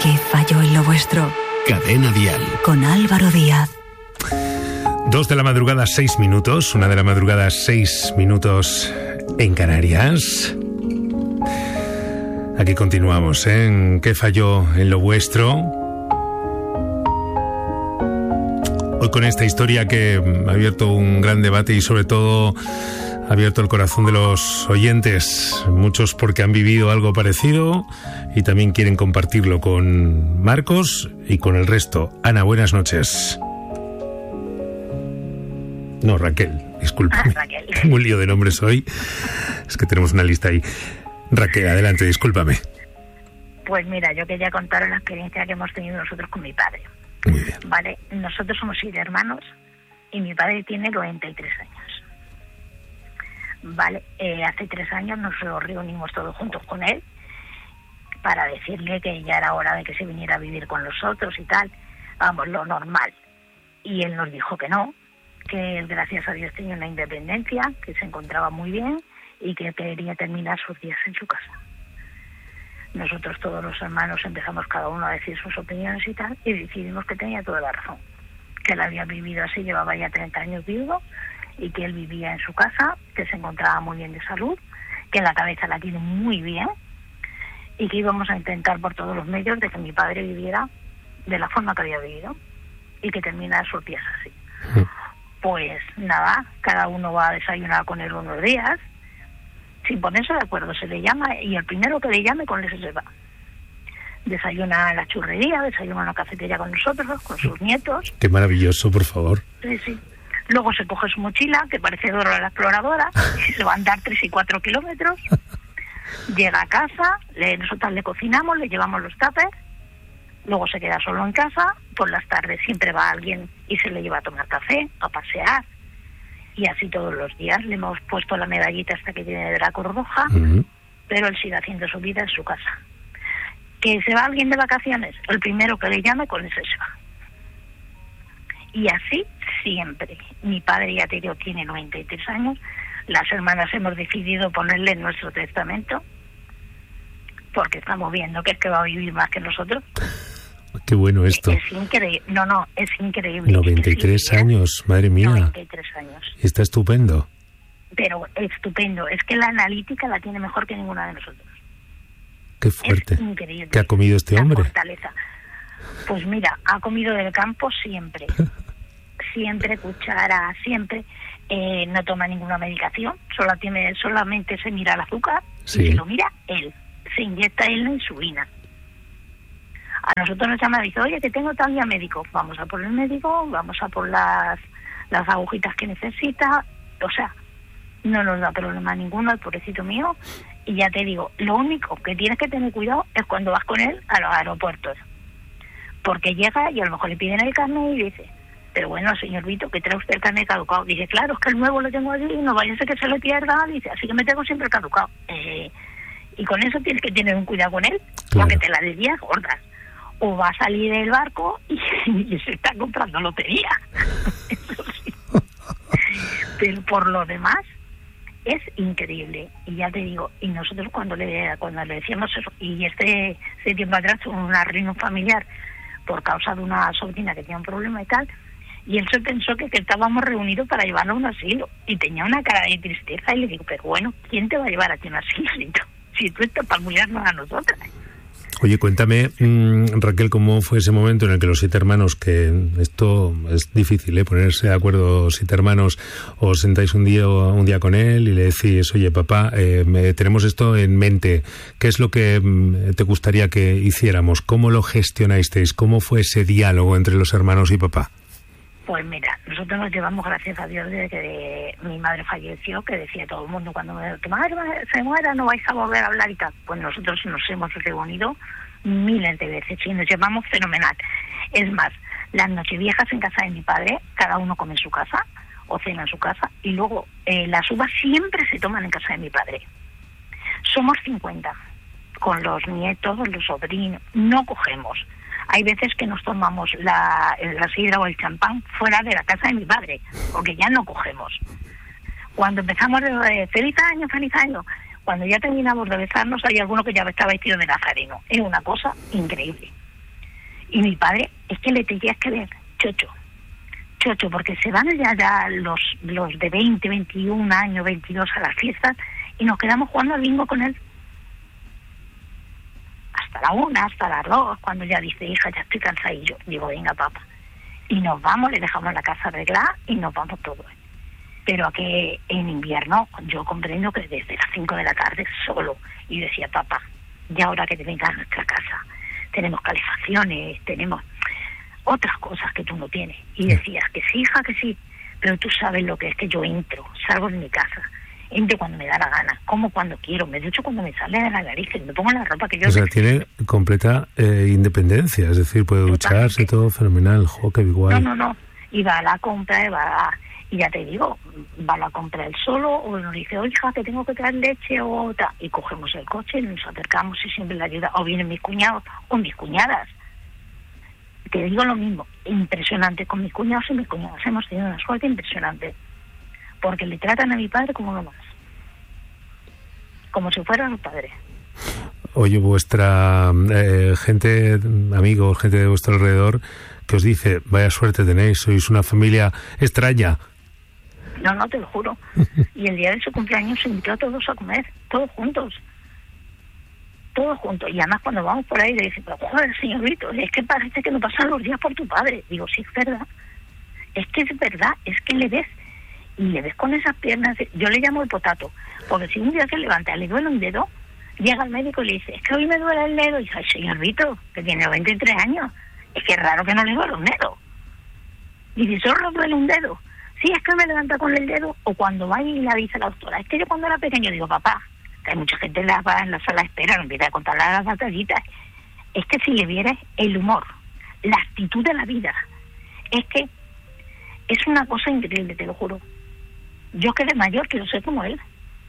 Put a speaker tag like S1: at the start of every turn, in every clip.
S1: ¿Qué falló en lo vuestro?
S2: Cadena Dial.
S1: Con Álvaro Díaz.
S3: 2 de la madrugada, 6 minutos. 1 de la madrugada, 6 minutos en Canarias. Aquí continuamos, ¿eh? ¿Qué falló en lo vuestro? Hoy con esta historia que ha abierto un gran debate y sobre todo ha abierto el corazón de los oyentes. Muchos porque han vivido algo parecido y también quieren compartirlo con Marcos y con el resto. Ana, buenas noches. No, Raquel, discúlpame.
S4: Raquel.
S3: Tengo un lío de nombres hoy. Es que tenemos una lista ahí. Raquel, adelante, discúlpame.
S4: Pues mira, yo quería contaros la experiencia que hemos tenido nosotros con mi padre.
S3: Muy bien.
S4: Vale, nosotros somos 7 hermanos y mi padre tiene 93 años. Vale, hace 3 años nos reunimos todos juntos con él para decirle que ya era hora de que se viniera a vivir con nosotros y tal. Vamos, lo normal. Y él nos dijo que no, que él, gracias a Dios, tenía una independencia, que se encontraba muy bien y que quería terminar sus días en su casa. Nosotros todos los hermanos empezamos cada uno a decir sus opiniones y tal, y decidimos que tenía toda la razón, que él había vivido así, llevaba ya 30 años vivo, y que él vivía en su casa, que se encontraba muy bien de salud, que en la cabeza la tiene muy bien, y que íbamos a intentar por todos los medios de que mi padre viviera de la forma que había vivido, y que terminara sus días así. Pues nada, cada uno va a desayunar con él unos días, sin ponerse de acuerdo, se le llama y el primero que le llame con él se va. Desayuna en la churrería, desayuna en la cafetería con nosotros, con sus nietos.
S3: Qué maravilloso, por favor.
S4: Sí, sí. Luego se coge su mochila, que parece Dora la exploradora, y se va a andar 3 y 4 kilómetros. Llega a casa, nosotros le cocinamos, le llevamos los tuppers. Luego se queda solo en casa. Por las tardes siempre va alguien y se le lleva a tomar café, a pasear. Y así todos los días. Le hemos puesto la medallita hasta que tiene de la Cruz Roja, pero él sigue haciendo su vida en su casa. ¿Que se va alguien de vacaciones? El primero que le llame, con ese se va. Y así siempre. Mi padre, ya te digo, tiene 93 años. Las hermanas hemos decidido ponerle en nuestro testamento, porque estamos viendo que es que va a vivir más que nosotros.
S3: Qué bueno esto.
S4: Es increíble. No, es increíble.
S3: 93 años, madre mía.
S4: 93 años.
S3: Está estupendo.
S4: Pero estupendo. Es que la analítica la tiene mejor que ninguna de nosotros.
S3: Qué fuerte.
S4: Es increíble.
S3: ¿Qué ha comido este hombre?
S4: Fortaleza. Pues mira, ha comido del campo siempre. Siempre cuchara, siempre. No toma ninguna medicación. Solamente se mira el azúcar.
S3: Sí.
S4: Y se lo mira él. Se inyecta él la insulina. A nosotros nos llama y dice, oye, que tengo tal día médico. Vamos a por el médico, vamos a por las agujitas que necesita. O sea, no nos da problema ninguno, el pobrecito mío. Y ya te digo, lo único que tienes que tener cuidado es cuando vas con él a los aeropuertos. Porque llega y a lo mejor le piden el carnet y dice, pero bueno, señor Vito, que trae usted el carnet caducado. Dice, claro, es que el nuevo lo tengo allí y no vaya a ser que se le pierda. Dice, así que me tengo siempre el caducado. Y con eso tienes que tener un cuidado con él,
S3: claro,
S4: porque te la desvías gordas. O va a salir del barco y se está comprando lotería. Eso sí. Pero por lo demás, es increíble. Y ya te digo, y nosotros cuando le decíamos eso, y este tiempo atrás tuvo una reunión familiar por causa de una sobrina que tenía un problema y tal, y él se pensó que estábamos reunidos para llevarlo a un asilo, y tenía una cara de tristeza, y le digo, pero bueno, ¿quién te va a llevar a ti a un asilo si tú estás para mullarnos a nosotras?
S3: Oye, cuéntame, Raquel, ¿cómo fue ese momento en el que los 7 hermanos, que esto es difícil, ponerse de acuerdo 7 hermanos, os sentáis un día con él y le decís, oye, papá, tenemos esto en mente, ¿qué es lo que te gustaría que hiciéramos? ¿Cómo lo gestionasteis? ¿Cómo fue ese diálogo entre los hermanos y papá?
S4: Pues mira, nosotros nos llevamos, gracias a Dios, desde que mi madre falleció, que decía todo el mundo, cuando tu madre se muera no vais a volver a hablar y tal. Pues nosotros nos hemos reunido miles de veces y nos llevamos fenomenal. Es más, las nocheviejas en casa de mi padre, cada uno come en su casa o cena en su casa, y luego las uvas siempre se toman en casa de mi padre. Somos 50, con los nietos, los sobrinos, no cogemos. Hay veces que nos tomamos la sidra o el champán fuera de la casa de mi padre, porque ya no cogemos. Cuando empezamos de feliz año, cuando ya terminamos de besarnos, hay alguno que ya está vestido de nazareno. Es una cosa increíble. Y mi padre, es que le tenías que ver, chocho, porque se van ya los de 20, 21 años, 22 a las fiestas y nos quedamos jugando al bingo con él. Hasta la 1, hasta las 2, cuando ya dice, hija, ya estoy cansada, y yo digo, venga, papá. Y nos vamos, le dejamos la casa arreglada y nos vamos todos. Pero a que en invierno yo comprendo que desde las 5 de la tarde solo. Y decía, papá, ya ahora que te vengas a nuestra casa, tenemos calefacciones, tenemos otras cosas que tú no tienes. Y decías que sí, hija, que sí, pero tú sabes lo que es que yo entro, salgo de mi casa, entro cuando me da la gana, como cuando quiero, me ducho cuando me sale de la nariz, me pongo la ropa que yo...
S3: O sea, tiene completa independencia, es decir, puede ducharse, todo fenomenal, qué igual.
S4: No, y va a la compra, y ya te digo, va a la compra él solo, o nos dice, oye, hija, que tengo que traer leche, o tal, y cogemos el coche y nos acercamos y siempre le ayuda, o vienen mis cuñados, o mis cuñadas. Te digo lo mismo, impresionante, con mis cuñados y mis cuñadas hemos tenido una suerte impresionante, porque le tratan a mi padre como lo más, como si fuera su padre.
S3: Oye, vuestra gente, amigos, gente de vuestro alrededor, que os dice, vaya suerte tenéis, sois una familia extraña.
S4: No, te lo juro. Y el día de su cumpleaños se invitó a todos a comer, todos juntos. Y además cuando vamos por ahí le dicen, pero joder, señor Vito, es que parece que no pasan los días por tu padre. Digo, sí, es verdad. Es verdad, es que le ves, y le ves con esas piernas, yo le llamo el potato, porque si un día se levanta, le duele un dedo, llega al médico y le dice, es que hoy me duele el dedo, y dice, ay, señor Vito, que tiene 23 años, es que es raro que no le duele un dedo. Y dice, solo le duele un dedo. Sí, es que me levanta con el dedo, o cuando va y la dice la doctora, es que yo cuando era pequeño, digo, papá, que hay mucha gente en la sala de espera, no empieza a contar las batallitas, es que si le vieras el humor, la actitud de la vida, es que es una cosa increíble, te lo juro. Yo que de mayor quiero ser como él.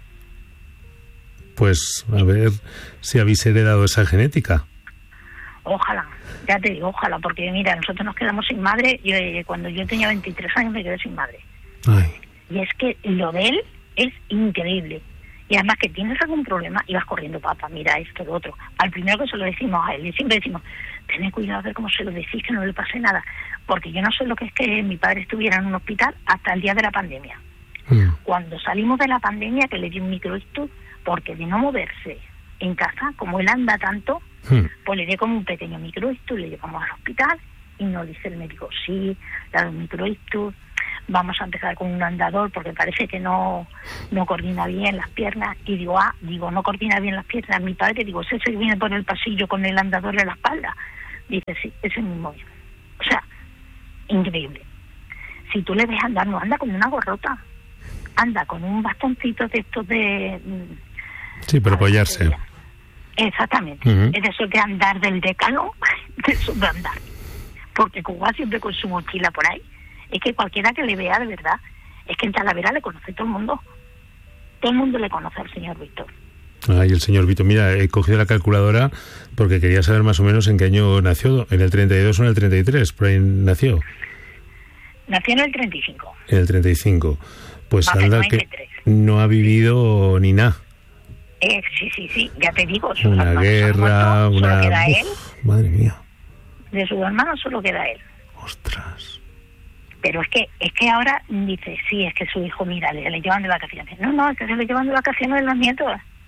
S3: Pues a ver si habéis heredado esa genética.
S4: Ojalá, ya te digo, ojalá, porque mira, nosotros nos quedamos sin madre, cuando yo tenía 23 años me quedé sin madre.
S3: Ay.
S4: Y es que lo de él es increíble. Y además que tienes algún problema y vas corriendo, papá, mira esto, lo otro. Al primero que se lo decimos a él, y siempre decimos, tened cuidado a ver cómo se lo decís, que no le pase nada. Porque yo no sé lo que es que mi padre estuviera en un hospital hasta el día de la pandemia. Cuando salimos de la pandemia, que le dio un microictus, porque de no moverse en casa, como él anda tanto, pues le dio como un pequeño microictus, le llevamos al hospital y nos dice el médico, sí, le da un microictus, vamos a empezar con un andador porque parece que no coordina bien las piernas. Y digo, no coordina bien las piernas. Mi padre, digo, ¿ese que viene por el pasillo con el andador en la espalda? Dice, sí, ese mismo. O sea, increíble. Si tú le ves andar, no anda con una gorrota, anda con un bastoncito de estos de...
S3: Sí, para apoyarse.
S4: Exactamente. Es de eso de andar del Décano, de eso de andar. Porque como va siempre con su mochila por ahí, es que cualquiera que le vea de verdad, es que en Talavera le conoce todo el mundo. Todo el mundo le conoce al señor Víctor.
S3: Ay, el señor Víctor. Mira, he cogido la calculadora porque quería saber más o menos en qué año nació. ¿En el 32 o en el 33? Por ahí nació.
S4: Nació en el 35.
S3: En el 35. Pues anda que no ha vivido ni nada.
S4: Sí, ya te digo.
S3: Una guerra,
S4: solo queda él.
S3: Madre mía.
S4: De sus hermanos solo queda él.
S3: Ostras.
S4: Pero es que ahora dice, sí, es que su hijo, mira, le llevan de vacaciones. No, es que se le llevan de vacaciones de los nietos.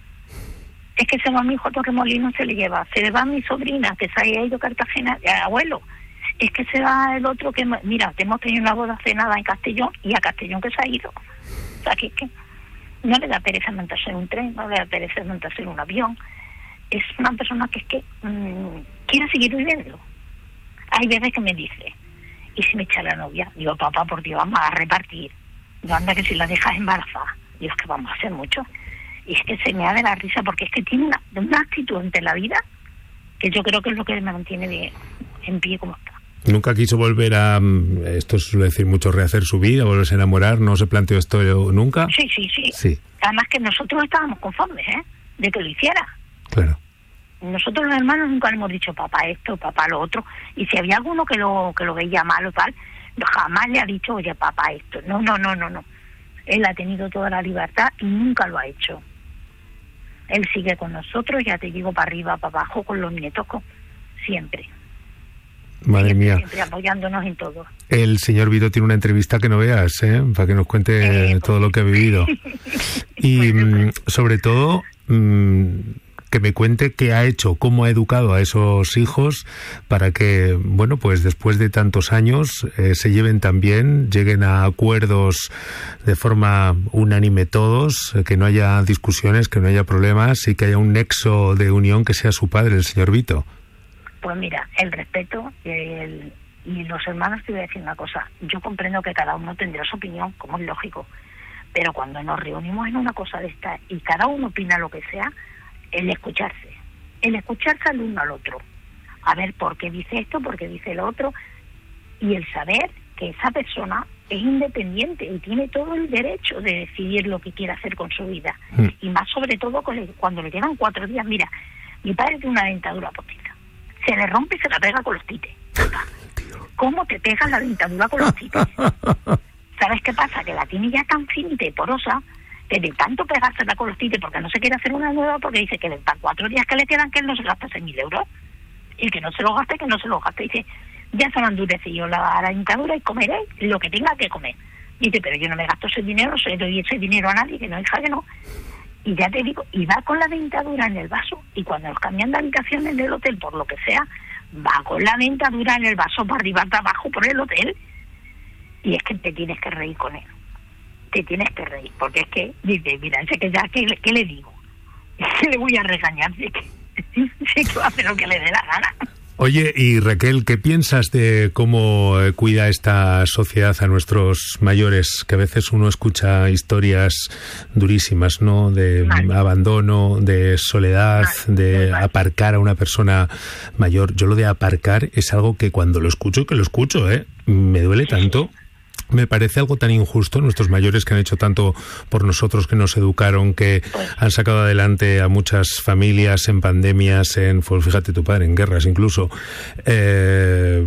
S4: Es que se va mi hijo a Torremolinos, se le lleva. Se le va mi sobrina, que se ha ido a Cartagena, abuelo. Es que se va el otro que, mira, hemos tenido una boda cenada en Castellón, y a Castellón que se ha ido. O sea, que no le da pereza montarse en un tren, no le da pereza montarse en un avión. Es una persona que quiere seguir viviendo. Hay veces que me dice, ¿y si me echa la novia? Digo, papá, por Dios, vamos a repartir. No, anda, que si la dejas embarazada. Digo, es que vamos a hacer mucho. Y es que se me da de la risa, porque es que tiene una actitud ante la vida que yo creo que es lo que me mantiene en pie como está.
S3: ¿Nunca quiso volver a, esto suele decir mucho, rehacer su vida, volverse a enamorar? ¿No se planteó esto nunca?
S4: Sí. Además que nosotros estábamos conformes, de que lo hiciera.
S3: Claro.
S4: Nosotros los hermanos nunca le hemos dicho papá esto, papá lo otro. Y si había alguno que lo veía mal o tal, jamás le ha dicho, oye, papá esto. No. Él ha tenido toda la libertad y nunca lo ha hecho. Él sigue con nosotros, ya te digo, para arriba, para abajo, con los nietos, siempre.
S3: Madre mía.
S4: Siempre apoyándonos en todo.
S3: El señor Vito tiene una entrevista que no veas, para que nos cuente todo lo que ha vivido. Y sobre todo, que me cuente qué ha hecho, cómo ha educado a esos hijos para que, bueno, pues después de tantos años se lleven tan bien, lleguen a acuerdos de forma unánime todos, que no haya discusiones, que no haya problemas y que haya un nexo de unión que sea su padre, el señor Vito.
S4: Pues mira, el respeto y los hermanos, te voy a decir una cosa. Yo comprendo que cada uno tendrá su opinión, como es lógico, pero cuando nos reunimos en una cosa de esta y cada uno opina lo que sea, el escucharse al uno al otro, a ver por qué dice esto, por qué dice lo otro, y el saber que esa persona es independiente y tiene todo el derecho de decidir lo que quiere hacer con su vida, y más sobre todo cuando le quedan 4 días. Mira, mi padre tiene una dentadura postiza, se le rompe y se la pega con los tites. ¿Cómo te pegas la dentadura con los tites? ¿Sabes qué pasa? Que la tiene ya tan finita y porosa que de tanto pegársela con los tites, porque no se quiere hacer una nueva, porque dice que para 4 días que le quedan, que él no se gasta 6.000 euros, y que no se lo gaste, dice, ya se me endurecido la dentadura y comeré lo que tenga que comer. Dice, pero yo no me gasto ese dinero, se doy ese dinero a nadie, que no, hija, que no. Y ya te digo, y va con la dentadura en el vaso, y cuando nos cambian de habitación en el hotel, por lo que sea, va con la dentadura en el vaso para arriba, para abajo, por el hotel, y es que te tienes que reír con él. Te tienes que reír, porque es que, dice, mira, sé que ya, ¿qué le digo? ¿Qué le voy a regañar? Sé que va a hacer lo que le dé la gana.
S3: Oye, y Raquel, ¿qué piensas de cómo cuida esta sociedad a nuestros mayores? Que a veces uno escucha historias durísimas, ¿no? De abandono, de soledad, de aparcar a una persona mayor. Yo lo de aparcar es algo que cuando lo escucho, me duele tanto. Me parece algo tan injusto, nuestros mayores que han hecho tanto por nosotros, que nos educaron, que han sacado adelante a muchas familias en pandemias, pues fíjate tu padre, en guerras incluso.
S4: Es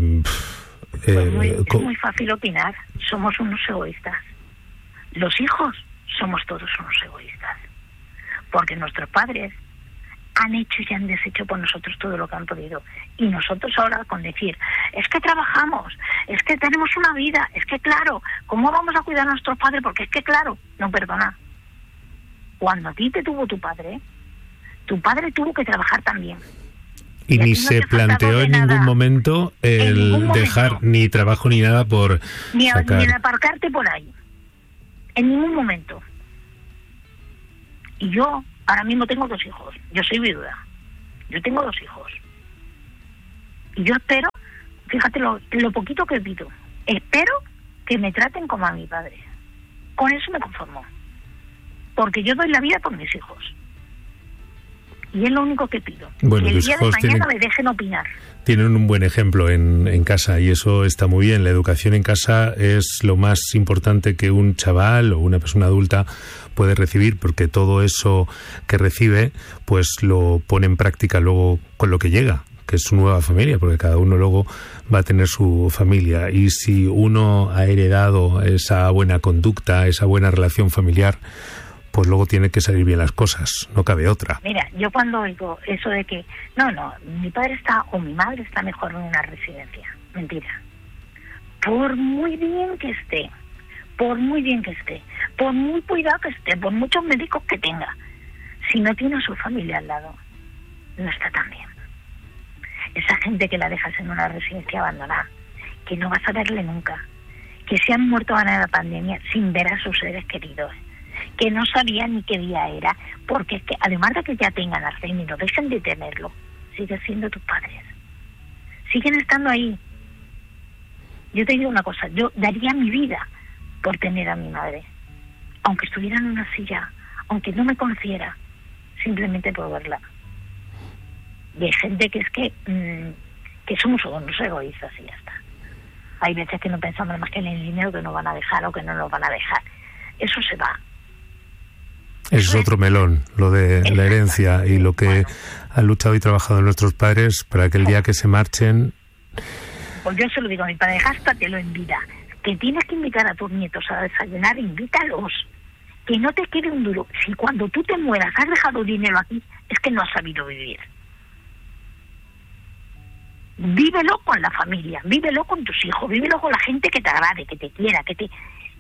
S4: muy fácil opinar, somos unos egoístas. Los hijos somos todos unos egoístas, porque nuestros padres han hecho y han deshecho por nosotros todo lo que han podido. Y nosotros ahora con decir, es que trabajamos, es que tenemos una vida, es que claro, ¿cómo vamos a cuidar a nuestros padres? Porque es que claro, no, perdona. Cuando a ti te tuvo tu padre tuvo que trabajar también.
S3: Y ni se planteó en ningún momento el dejar ni trabajo ni nada por sacar. Ni
S4: el aparcarte por ahí. En ningún momento. Y yo ahora mismo tengo 2 hijos. Yo soy viuda. Yo tengo 2 hijos. Y yo espero, fíjate lo poquito que pido, espero que me traten como a mi padre. Con eso me conformo. Porque yo doy la vida por mis hijos. Y es lo único que pido.
S3: Bueno,
S4: que el día de mañana me dejen opinar.
S3: Tienen un buen ejemplo en casa y eso está muy bien. La educación en casa es lo más importante que un chaval o una persona adulta puede recibir, porque todo eso que recibe pues lo pone en práctica luego con lo que llega, que es su nueva familia, porque cada uno luego va a tener su familia. Y si uno ha heredado esa buena conducta, esa buena relación familiar, pues luego tiene que salir bien las cosas, no cabe otra.
S4: Mira, yo cuando oigo eso de que, no, mi padre está o mi madre está mejor en una residencia, mentira. Por muy bien que esté, por muy cuidado que esté, por muchos médicos que tenga, si no tiene a su familia al lado, no está tan bien. Esa gente que la dejas en una residencia abandonada, que no vas a verle nunca, que se han muerto en la pandemia sin ver a sus seres queridos, que no sabían ni qué día era, porque es que además de que ya tengan Alzheimer, no dejen de tenerlo, siguen siendo tus padres, siguen estando ahí. Yo te digo una cosa, yo daría mi vida por tener a mi madre, aunque estuviera en una silla, aunque no me conociera, simplemente por verla. Y hay gente que es que somos unos egoístas y ya está. Hay veces que no pensamos más que en el dinero que nos van a dejar o que no nos van a dejar. Eso se va.
S3: Eso es otro melón, lo de la herencia y lo que han luchado y trabajado nuestros padres para que el día que se marchen...
S4: Pues yo se lo digo a mi padre, gástatelo en vida. Que tienes que invitar a tus nietos a desayunar, invítalos. Que no te quede un duro. Si cuando tú te mueras has dejado dinero aquí, es que no has sabido vivir. vívelo con la familia, vívelo con tus hijos, vívelo con la gente que te agrade, que te quiera, que te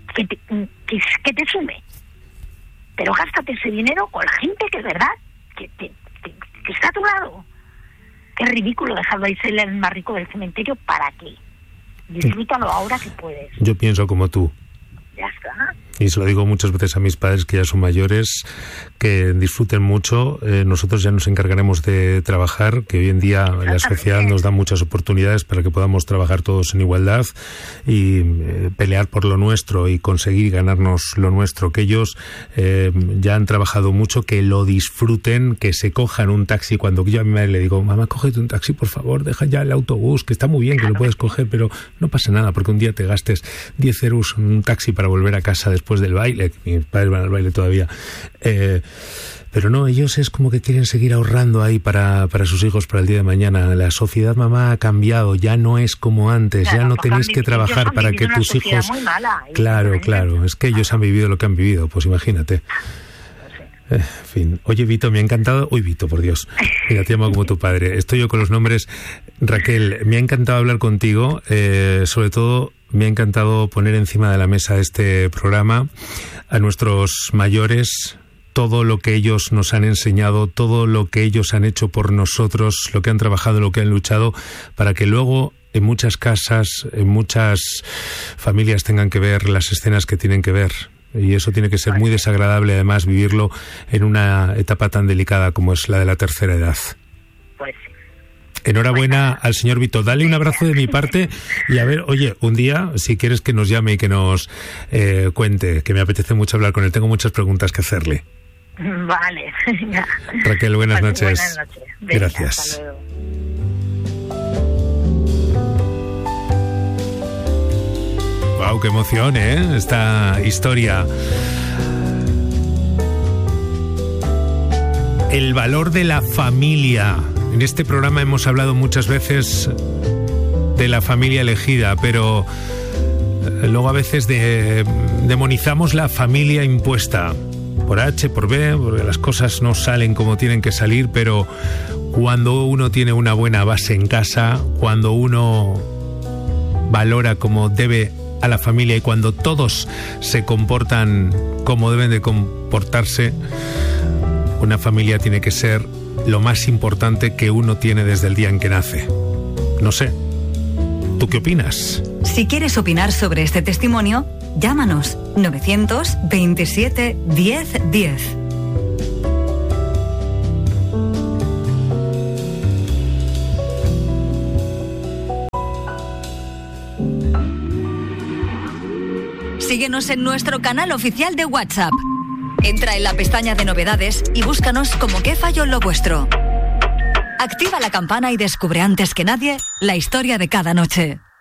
S4: sume. Pero gástate ese dinero con la gente que es verdad, que está a tu lado. Qué ridículo dejarlo ahí ser el más rico del cementerio. ¿Para qué? Disfrútalo ahora que puedes.
S3: Yo pienso como tú.
S4: Ya está.
S3: Y se lo digo muchas veces a mis padres, que ya son mayores, que disfruten mucho. Nosotros ya nos encargaremos de trabajar, que hoy en día la sociedad nos da muchas oportunidades para que podamos trabajar todos en igualdad y pelear por lo nuestro y conseguir ganarnos lo nuestro. Que ellos ya han trabajado mucho, que lo disfruten, que se cojan un taxi. Cuando yo a mi madre le digo, mamá, cógete un taxi, por favor, deja ya el autobús, que está muy bien, que lo puedes coger, pero no pasa nada, porque un día te gastes 10 euros en un taxi para volver a casa después del baile, que mis padres van al baile todavía, pero no, ellos es como que quieren seguir ahorrando ahí para sus hijos para el día de mañana. La sociedad, mamá, ha cambiado, ya no es como antes, ya no tenéis que trabajar para que tus hijos... Claro, es que ellos han vivido lo que han vivido, pues imagínate. En fin. Oye, Vito, me ha encantado... Uy, Vito, por Dios. Mira, te llamo como tu padre. Estoy yo con los nombres. Raquel, me ha encantado hablar contigo. Sobre todo, me ha encantado poner encima de la mesa este programa a nuestros mayores, todo lo que ellos nos han enseñado, todo lo que ellos han hecho por nosotros, lo que han trabajado, lo que han luchado, para que luego en muchas casas, en muchas familias tengan que ver las escenas que tienen que ver. Y eso tiene que ser muy desagradable, además, vivirlo en una etapa tan delicada como es la de la tercera edad.
S4: Pues sí.
S3: Enhorabuena al señor Vito. Dale un abrazo de mi parte y a ver, oye, un día, si quieres que nos llame y que nos cuente, que me apetece mucho hablar con él. Tengo muchas preguntas que hacerle.
S4: Vale.
S3: Raquel, buenas noches.
S4: Buenas noches. Venga,
S3: gracias.
S4: Hasta luego.
S3: Wow, qué emoción, esta historia. El valor de la familia. En este programa hemos hablado muchas veces de la familia elegida, pero luego a veces demonizamos la familia impuesta. Por H, por B, porque las cosas no salen como tienen que salir, pero cuando uno tiene una buena base en casa, cuando uno valora como debe a la familia y cuando todos se comportan como deben de comportarse, una familia tiene que ser lo más importante que uno tiene desde el día en que nace. No sé, ¿tú qué opinas?
S1: Si quieres opinar sobre este testimonio, llámanos 927 10 10. Síguenos en nuestro canal oficial de WhatsApp. Entra en la pestaña de novedades y búscanos como ¿Qué falló lo vuestro? Activa la campana y descubre antes que nadie la historia de cada noche.